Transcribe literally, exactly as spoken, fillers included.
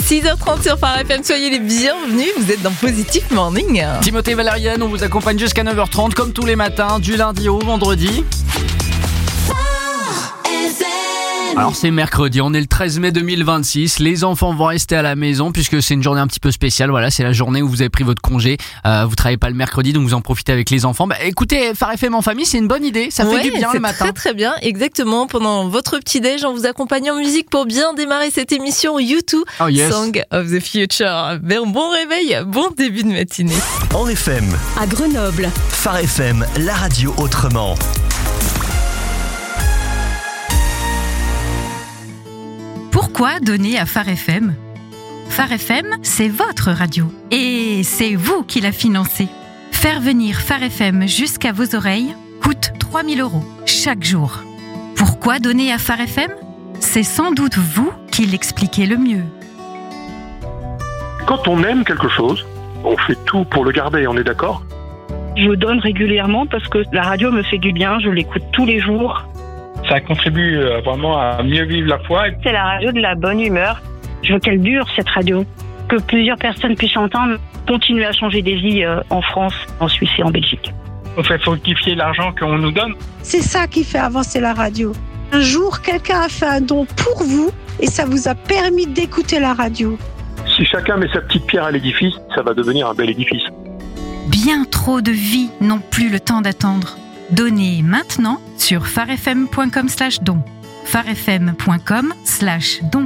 six heures trente sur Phare F M, soyez les bienvenus, vous êtes dans Positif Morning. Timothée Valériane, on vous accompagne jusqu'à neuf heures trente comme tous les matins, du lundi au vendredi. Alors c'est mercredi, on est le treize mai deux mille vingt-six, les enfants vont rester à la maison puisque c'est une journée un petit peu spéciale, voilà, c'est la journée où vous avez pris votre congé, euh, vous travaillez pas le mercredi donc vous en profitez avec les enfants. Bah écoutez, Phare F M en famille, c'est une bonne idée, ça ouais, fait du bien le matin. C'est très très bien, exactement, pendant votre petit-déj, on vous accompagne en musique pour bien démarrer cette émission U deux, oh yes. Song of the Future. Bon, bon réveil, bon début de matinée. En F M, à Grenoble, Phare F M, la radio autrement. Pourquoi donner à Phare F M ? Phare F M, c'est votre radio. Et c'est vous qui la financez. Faire venir Phare F M jusqu'à vos oreilles coûte trois mille euros chaque jour. Pourquoi donner à Phare F M ? C'est sans doute vous qui l'expliquez le mieux. Quand on aime quelque chose, on fait tout pour le garder, on est d'accord ? Je donne régulièrement parce que la radio me fait du bien, je l'écoute tous les jours. Ça contribue vraiment à mieux vivre la foi. C'est la radio de la bonne humeur. Je veux qu'elle dure, cette radio. Que plusieurs personnes puissent entendre, continuer à changer des vies en France, en Suisse et en Belgique. On fait fructifier l'argent qu'on nous donne. C'est ça qui fait avancer la radio. Un jour, quelqu'un a fait un don pour vous et ça vous a permis d'écouter la radio. Si chacun met sa petite pierre à l'édifice, ça va devenir un bel édifice. Bien trop de vies n'ont plus le temps d'attendre. Donnez maintenant sur pharefm point com slash don. pharefm point com slash don.